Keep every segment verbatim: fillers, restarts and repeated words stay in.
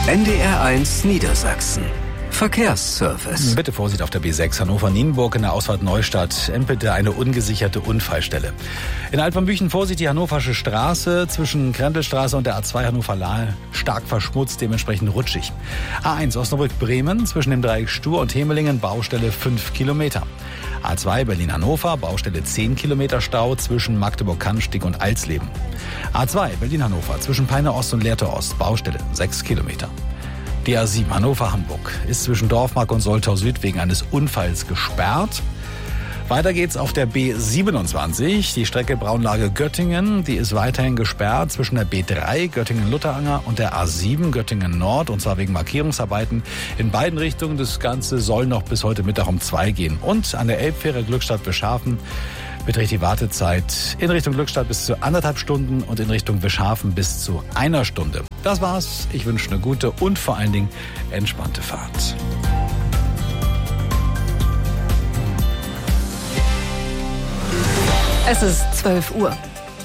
N D R eins Niedersachsen. Verkehrsservice. Bitte Vorsicht auf der B sechs Hannover-Nienburg in der Ausfahrt Neustadt. Empelte eine ungesicherte Unfallstelle. In Altmarmbüchen Vorsicht die Hannoversche Straße zwischen Krendelstraße und der A zwei Hannover-Lahl stark verschmutzt, dementsprechend rutschig. A eins Osnabrück-Bremen zwischen dem Dreieck Stur und Hemelingen Baustelle fünf Kilometer. A zwei Berlin-Hannover Baustelle zehn Kilometer Stau zwischen Magdeburg-Cannstatt und Alsleben. A zwei Berlin-Hannover zwischen Peine Ost und Lehrte Ost Baustelle sechs Kilometer. Die A sieben Hannover-Hamburg ist zwischen Dorfmark und Soltau Süd wegen eines Unfalls gesperrt. Weiter geht's auf der B siebenundzwanzig, die Strecke Braunlage-Göttingen. Die ist weiterhin gesperrt zwischen der B drei Göttingen-Lutteranger und der A sieben Göttingen-Nord. Und zwar wegen Markierungsarbeiten in beiden Richtungen. Das Ganze soll noch bis heute Mittag um zwei gehen. Und an der Elbfähre Glückstadt-Bischhafen beträgt die Wartezeit in Richtung Glückstadt bis zu anderthalb Stunden und in Richtung Bischhafen bis zu einer Stunde. Das war's. Ich wünsche eine gute und vor allen Dingen entspannte Fahrt. Es ist zwölf Uhr.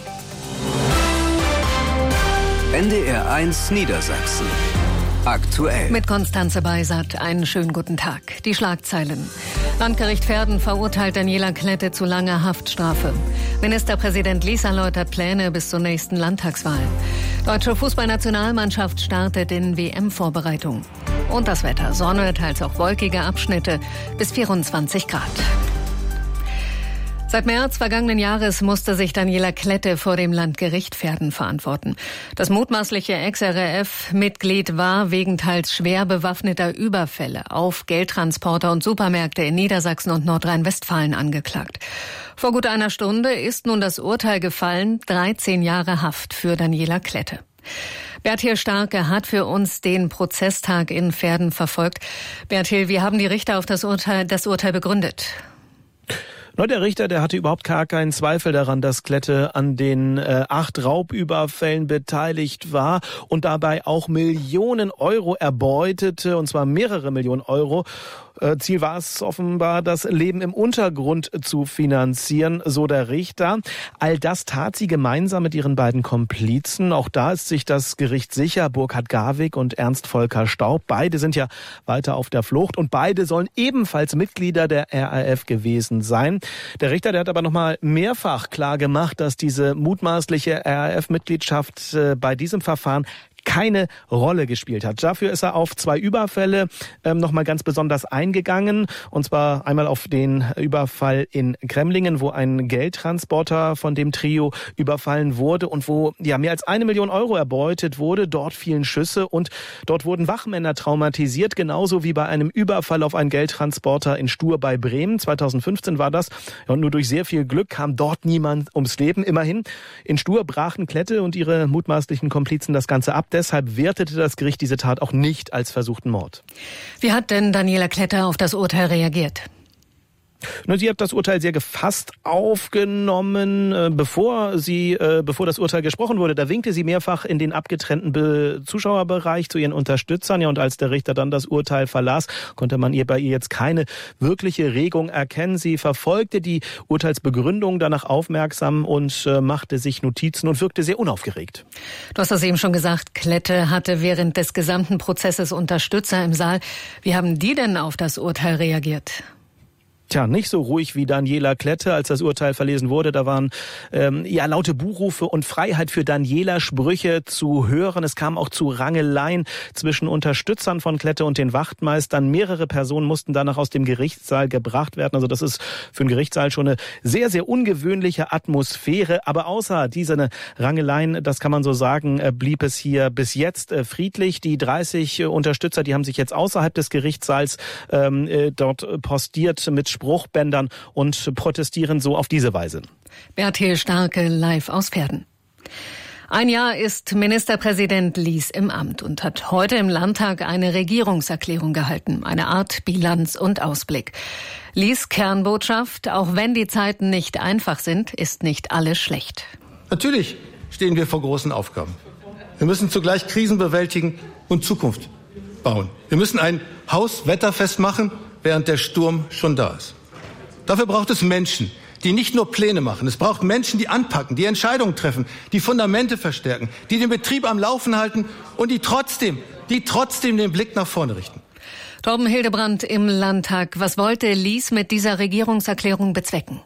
N D R eins Niedersachsen. Aktuell. Mit Konstanze Beisat, einen schönen guten Tag. Die Schlagzeilen. Landgericht Verden verurteilt Daniela Klette zu langer Haftstrafe. Ministerpräsident Lies erläutert Pläne bis zur nächsten Landtagswahl. Deutsche Fußballnationalmannschaft startet in W M-Vorbereitung. Und das Wetter. Sonne, teils auch wolkige Abschnitte bis vierundzwanzig Grad. Seit März vergangenen Jahres musste sich Daniela Klette vor dem Landgericht Verden verantworten. Das mutmaßliche Ex-R A F-Mitglied war wegen teils schwer bewaffneter Überfälle auf Geldtransporter und Supermärkte in Niedersachsen und Nordrhein-Westfalen angeklagt. Vor gut einer Stunde ist nun das Urteil gefallen, dreizehn Jahre Haft für Daniela Klette. Bertil Starke hat für uns den Prozesstag in Verden verfolgt. Bertil, wie haben die Richter auf das Urteil, das Urteil begründet? Nur der Richter, der hatte überhaupt gar keinen Zweifel daran, dass Klette an den äh, acht Raubüberfällen beteiligt war und dabei auch Millionen Euro erbeutete, und zwar mehrere Millionen Euro. Ziel war es offenbar, das Leben im Untergrund zu finanzieren, so der Richter. All das tat sie gemeinsam mit ihren beiden Komplizen. Auch da ist sich das Gericht sicher. Burkhard Garwig und Ernst Volker Staub. Beide sind ja weiter auf der Flucht und beide sollen ebenfalls Mitglieder der R A F gewesen sein. Der Richter, der hat aber nochmal mehrfach klar gemacht, dass diese mutmaßliche R A F-Mitgliedschaft bei diesem Verfahren keine Rolle gespielt hat. Dafür ist er auf zwei Überfälle ähm, nochmal ganz besonders eingegangen. Und zwar einmal auf den Überfall in Kremlingen, wo ein Geldtransporter von dem Trio überfallen wurde und wo ja mehr als eine Million Euro erbeutet wurde. Dort fielen Schüsse und dort wurden Wachmänner traumatisiert, genauso wie bei einem Überfall auf einen Geldtransporter in Stur bei Bremen. zweitausendfünfzehn war das. Und nur durch sehr viel Glück kam dort niemand ums Leben. Immerhin, in Stur brachen Klette und ihre mutmaßlichen Komplizen das Ganze ab. Deshalb wertete das Gericht diese Tat auch nicht als versuchten Mord. Wie hat denn Daniela Klette auf das Urteil reagiert? Sie hat das Urteil sehr gefasst aufgenommen, bevor sie, bevor das Urteil gesprochen wurde. Da winkte sie mehrfach in den abgetrennten Zuschauerbereich zu ihren Unterstützern. Ja, und als der Richter dann das Urteil verlas, konnte man ihr bei ihr jetzt keine wirkliche Regung erkennen. Sie verfolgte die Urteilsbegründung danach aufmerksam und machte sich Notizen und wirkte sehr unaufgeregt. Du hast das eben schon gesagt, Klette hatte während des gesamten Prozesses Unterstützer im Saal. Wie haben die denn auf das Urteil reagiert? Tja, nicht so ruhig wie Daniela Klette, als das Urteil verlesen wurde. Da waren ähm, ja laute Buhrufe und Freiheit für Daniela Sprüche zu hören. Es kam auch zu Rangeleien zwischen Unterstützern von Klette und den Wachtmeistern. Mehrere Personen mussten danach aus dem Gerichtssaal gebracht werden. Also das ist für einen Gerichtssaal schon eine sehr, sehr ungewöhnliche Atmosphäre. Aber außer diese Rangeleien, das kann man so sagen, blieb es hier bis jetzt friedlich. Die dreißig Unterstützer, die haben sich jetzt außerhalb des Gerichtssaals ähm, dort postiert mit Spruchbändern und protestieren so auf diese Weise. Bertil Starke live aus Verden. Ein Jahr ist Ministerpräsident Lies im Amt und hat heute im Landtag eine Regierungserklärung gehalten. Eine Art Bilanz und Ausblick. Lies Kernbotschaft: Auch wenn die Zeiten nicht einfach sind, ist nicht alles schlecht. Natürlich stehen wir vor großen Aufgaben. Wir müssen zugleich Krisen bewältigen und Zukunft bauen. Wir müssen ein Haus wetterfest machen, während der Sturm schon da ist. Dafür braucht es Menschen, die nicht nur Pläne machen. Es braucht Menschen, die anpacken, die Entscheidungen treffen, die Fundamente verstärken, die den Betrieb am Laufen halten und die trotzdem die trotzdem den Blick nach vorne richten. Torben Hildebrandt im Landtag. Was wollte Lies mit dieser Regierungserklärung bezwecken?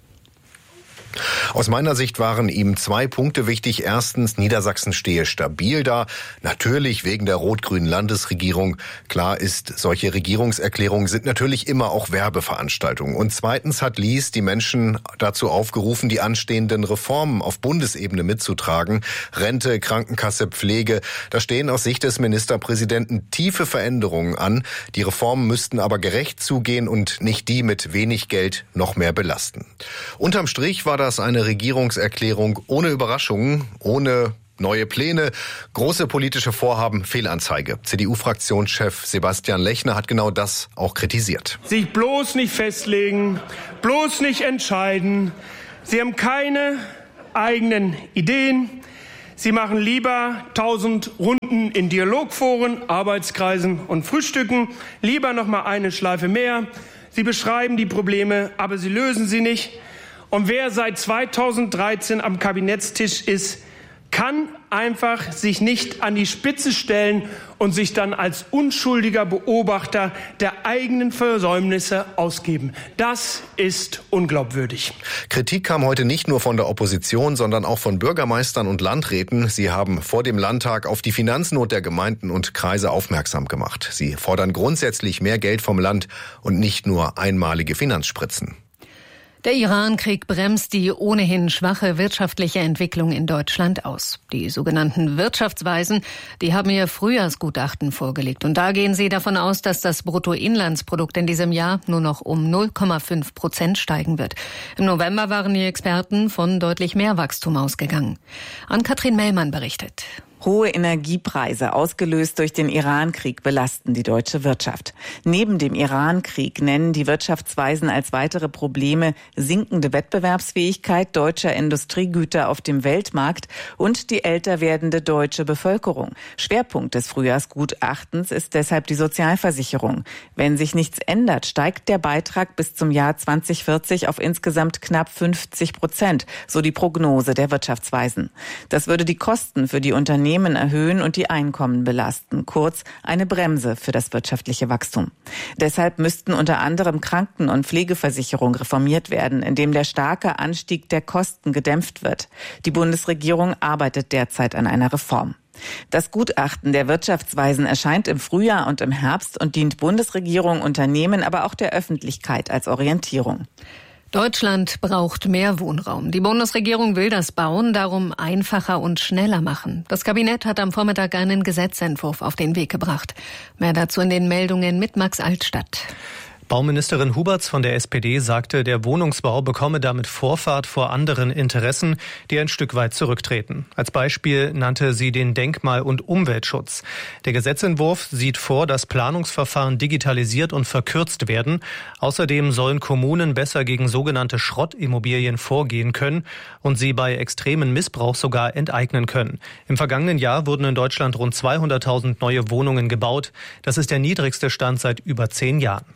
Aus meiner Sicht waren ihm zwei Punkte wichtig. Erstens, Niedersachsen stehe stabil da. Natürlich wegen der rot-grünen Landesregierung. Klar ist, solche Regierungserklärungen sind natürlich immer auch Werbeveranstaltungen. Und zweitens hat Lies die Menschen dazu aufgerufen, die anstehenden Reformen auf Bundesebene mitzutragen. Rente, Krankenkasse, Pflege. Da stehen aus Sicht des Ministerpräsidenten tiefe Veränderungen an. Die Reformen müssten aber gerecht zugehen und nicht die mit wenig Geld noch mehr belasten. Unterm Strich war das Das eine Regierungserklärung ohne Überraschungen, ohne neue Pläne, große politische Vorhaben, Fehlanzeige. C D U-Fraktionschef Sebastian Lechner hat genau das auch kritisiert. Sich bloß nicht festlegen, bloß nicht entscheiden. Sie haben keine eigenen Ideen. Sie machen lieber tausend Runden in Dialogforen, Arbeitskreisen und Frühstücken. Lieber noch mal eine Schleife mehr. Sie beschreiben die Probleme, aber sie lösen sie nicht. Und wer seit zweitausenddreizehn am Kabinettstisch ist, kann einfach sich nicht an die Spitze stellen und sich dann als unschuldiger Beobachter der eigenen Versäumnisse ausgeben. Das ist unglaubwürdig. Kritik kam heute nicht nur von der Opposition, sondern auch von Bürgermeistern und Landräten. Sie haben vor dem Landtag auf die Finanznot der Gemeinden und Kreise aufmerksam gemacht. Sie fordern grundsätzlich mehr Geld vom Land und nicht nur einmalige Finanzspritzen. Der Iran-Krieg bremst die ohnehin schwache wirtschaftliche Entwicklung in Deutschland aus. Die sogenannten Wirtschaftsweisen, die haben ihr Frühjahrsgutachten vorgelegt. Und da gehen sie davon aus, dass das Bruttoinlandsprodukt in diesem Jahr nur noch um null Komma fünf Prozent steigen wird. Im November waren die Experten von deutlich mehr Wachstum ausgegangen. Ann-Kathrin Mellmann berichtet. Hohe Energiepreise, ausgelöst durch den Iran-Krieg, belasten die deutsche Wirtschaft. Neben dem Iran-Krieg nennen die Wirtschaftsweisen als weitere Probleme sinkende Wettbewerbsfähigkeit deutscher Industriegüter auf dem Weltmarkt und die älter werdende deutsche Bevölkerung. Schwerpunkt des Frühjahrsgutachtens ist deshalb die Sozialversicherung. Wenn sich nichts ändert, steigt der Beitrag bis zum Jahr zweitausendvierzig auf insgesamt knapp fünfzig Prozent, so die Prognose der Wirtschaftsweisen. Das würde die Kosten für die Unternehmen erhöhen und die Einkommen belasten. Kurz, eine Bremse für das wirtschaftliche Wachstum. Deshalb müssten unter anderem Kranken- und Pflegeversicherung reformiert werden, indem der starke Anstieg der Kosten gedämpft wird. Die Bundesregierung arbeitet derzeit an einer Reform. Das Gutachten der Wirtschaftsweisen erscheint im Frühjahr und im Herbst und dient Bundesregierung, Unternehmen, aber auch der Öffentlichkeit als Orientierung. Deutschland braucht mehr Wohnraum. Die Bundesregierung will das Bauen darum einfacher und schneller machen. Das Kabinett hat am Vormittag einen Gesetzentwurf auf den Weg gebracht. Mehr dazu in den Meldungen mit Max Altstadt. Bauministerin Huberts von der S P D sagte, der Wohnungsbau bekomme damit Vorfahrt vor anderen Interessen, die ein Stück weit zurücktreten. Als Beispiel nannte sie den Denkmal- und Umweltschutz. Der Gesetzentwurf sieht vor, dass Planungsverfahren digitalisiert und verkürzt werden. Außerdem sollen Kommunen besser gegen sogenannte Schrottimmobilien vorgehen können und sie bei extremen Missbrauch sogar enteignen können. Im vergangenen Jahr wurden in Deutschland rund zweihunderttausend neue Wohnungen gebaut. Das ist der niedrigste Stand seit über zehn Jahren.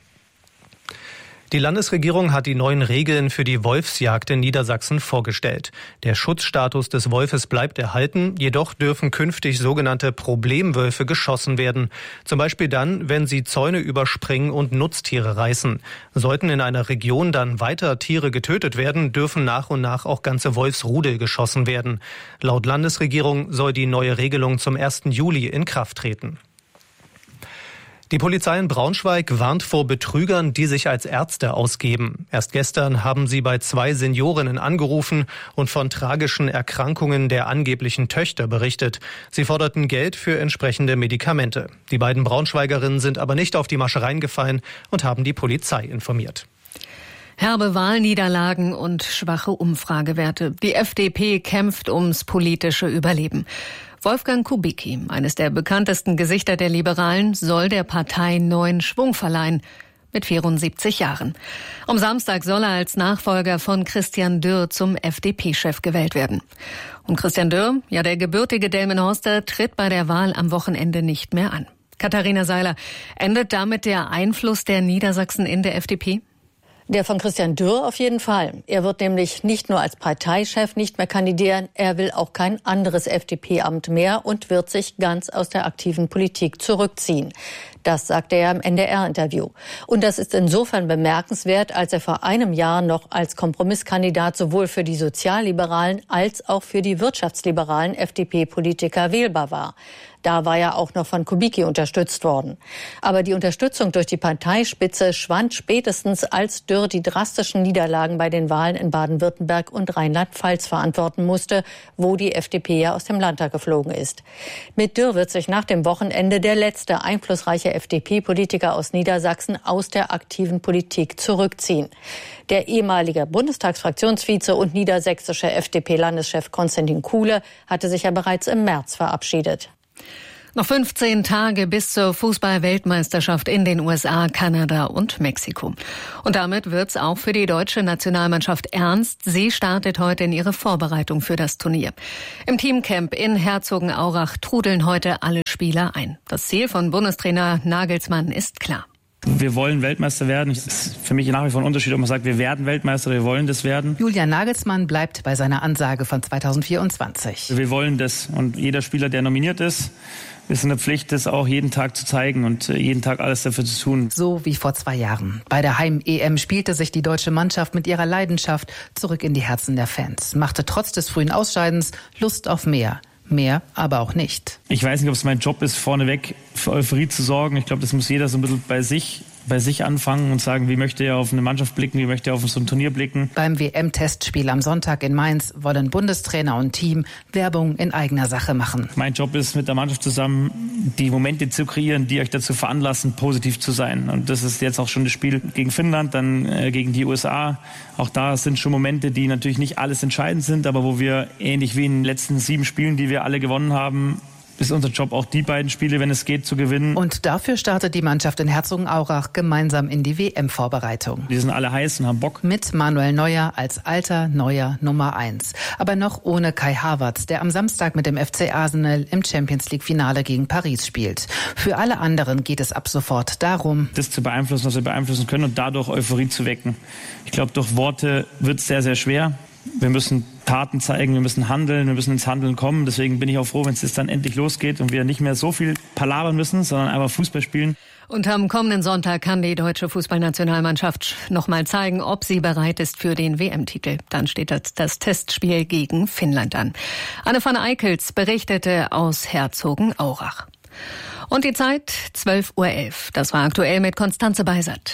Die Landesregierung hat die neuen Regeln für die Wolfsjagd in Niedersachsen vorgestellt. Der Schutzstatus des Wolfes bleibt erhalten, jedoch dürfen künftig sogenannte Problemwölfe geschossen werden. Zum Beispiel dann, wenn sie Zäune überspringen und Nutztiere reißen. Sollten in einer Region dann weiter Tiere getötet werden, dürfen nach und nach auch ganze Wolfsrudel geschossen werden. Laut Landesregierung soll die neue Regelung zum ersten Juli in Kraft treten. Die Polizei in Braunschweig warnt vor Betrügern, die sich als Ärzte ausgeben. Erst gestern haben sie bei zwei Seniorinnen angerufen und von tragischen Erkrankungen der angeblichen Töchter berichtet. Sie forderten Geld für entsprechende Medikamente. Die beiden Braunschweigerinnen sind aber nicht auf die Masche reingefallen und haben die Polizei informiert. Herbe Wahlniederlagen und schwache Umfragewerte. Die F D P kämpft ums politische Überleben. Wolfgang Kubicki, eines der bekanntesten Gesichter der Liberalen, soll der Partei neuen Schwung verleihen. Mit vierundsiebzig Jahren. Am Samstag soll er als Nachfolger von Christian Dürr zum F D P-Chef gewählt werden. Und Christian Dürr, ja der gebürtige Delmenhorster, tritt bei der Wahl am Wochenende nicht mehr an. Katharina Seiler, endet damit der Einfluss der Niedersachsen in der F D P? Der von Christian Dürr auf jeden Fall. Er wird nämlich nicht nur als Parteichef nicht mehr kandidieren, er will auch kein anderes F D P-Amt mehr und wird sich ganz aus der aktiven Politik zurückziehen. Das sagte er im N D R-Interview. Und das ist insofern bemerkenswert, als er vor einem Jahr noch als Kompromisskandidat sowohl für die sozialliberalen als auch für die wirtschaftsliberalen F D P-Politiker wählbar war. Da war er auch noch von Kubicki unterstützt worden. Aber die Unterstützung durch die Parteispitze schwand spätestens, als Dürr die drastischen Niederlagen bei den Wahlen in Baden-Württemberg und Rheinland-Pfalz verantworten musste, wo die F D P ja aus dem Landtag geflogen ist. Mit Dürr wird sich nach dem Wochenende der letzte einflussreiche F D P-Politiker aus Niedersachsen aus der aktiven Politik zurückziehen. Der ehemalige Bundestagsfraktionsvize und niedersächsische F D P-Landeschef Konstantin Kuhle hatte sich ja bereits im März verabschiedet. Noch fünfzehn Tage bis zur Fußball-Weltmeisterschaft in den U S A, Kanada und Mexiko. Und damit wird's auch für die deutsche Nationalmannschaft ernst. Sie startet heute in ihre Vorbereitung für das Turnier. Im Teamcamp in Herzogenaurach trudeln heute alle Spieler ein. Das Ziel von Bundestrainer Nagelsmann ist klar. Wir wollen Weltmeister werden. Es ist für mich nach wie vor ein Unterschied, ob man sagt, wir werden Weltmeister, wir wollen das werden. Julian Nagelsmann bleibt bei seiner Ansage von zweitausendvierundzwanzig. Wir wollen das. Und jeder Spieler, der nominiert ist, ist in der Pflicht, das auch jeden Tag zu zeigen und jeden Tag alles dafür zu tun. So wie vor zwei Jahren. Bei der Heim-E M spielte sich die deutsche Mannschaft mit ihrer Leidenschaft zurück in die Herzen der Fans. Machte trotz des frühen Ausscheidens Lust auf mehr. Mehr, aber auch nicht. Ich weiß nicht, ob es mein Job ist, vorneweg für Euphorie zu sorgen. Ich glaube, das muss jeder so ein bisschen bei sich, bei sich anfangen und sagen, wie möchte er auf eine Mannschaft blicken, wie möchte er auf so ein Turnier blicken. Beim W M-Testspiel am Sonntag in Mainz wollen Bundestrainer und Team Werbung in eigener Sache machen. Mein Job ist, mit der Mannschaft zusammen die Momente zu kreieren, die euch dazu veranlassen, positiv zu sein. Und das ist jetzt auch schon das Spiel gegen Finnland, dann äh, gegen die U S A. Auch da sind schon Momente, die natürlich nicht alles entscheidend sind, aber wo wir ähnlich wie in den letzten sieben Spielen, die wir alle gewonnen haben, ist unser Job auch die beiden Spiele, wenn es geht, zu gewinnen. Und dafür startet die Mannschaft in Herzogenaurach gemeinsam in die W M-Vorbereitung. Die sind alle heiß und haben Bock. Mit Manuel Neuer als alter neuer Nummer eins. Aber noch ohne Kai Havertz, der am Samstag mit dem F C Arsenal im Champions-League-Finale gegen Paris spielt. Für alle anderen geht es ab sofort darum, das zu beeinflussen, was wir beeinflussen können und dadurch Euphorie zu wecken. Ich glaube, durch Worte wird es sehr, sehr schwer. Wir müssen Taten zeigen, wir müssen handeln, wir müssen ins Handeln kommen. Deswegen bin ich auch froh, wenn es jetzt dann endlich losgeht und wir nicht mehr so viel palabern müssen, sondern einfach Fußball spielen. Und am kommenden Sonntag kann die deutsche Fußballnationalmannschaft noch mal zeigen, ob sie bereit ist für den W M-Titel. Dann steht das, das Testspiel gegen Finnland an. Anne van Eickels berichtete aus Herzogenaurach. Und die Zeit zwölf Uhr elf. Das war aktuell mit Konstanze Beisert.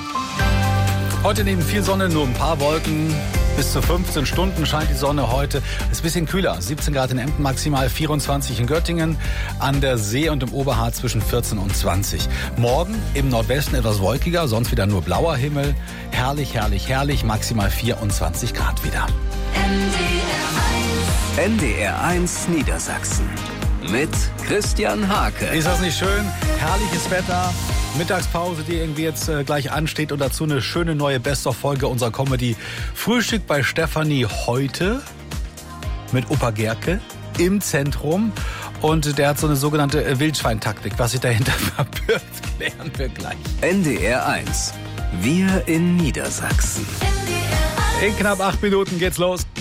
Heute neben viel Sonne nur ein paar Wolken. Bis zu fünfzehn Stunden scheint die Sonne heute. Es ist ein bisschen kühler. siebzehn Grad in Emden, maximal vierundzwanzig in Göttingen. An der See und im Oberharz zwischen vierzehn und zwanzig. Morgen im Nordwesten etwas wolkiger, sonst wieder nur blauer Himmel. Herrlich, herrlich, herrlich. Maximal vierundzwanzig Grad wieder. N D R eins Niedersachsen. Mit Christian Hake. Ist das nicht schön? Herrliches Wetter. Mittagspause, die irgendwie jetzt äh, gleich ansteht und dazu eine schöne neue Best-of-Folge unserer Comedy Frühstück bei Stefanie heute mit Opa Gerke im Zentrum und der hat so eine sogenannte Wildschweintaktik. Was sich dahinter verbirgt, klären wir gleich. N D R eins. Wir in Niedersachsen. In knapp acht Minuten geht's los.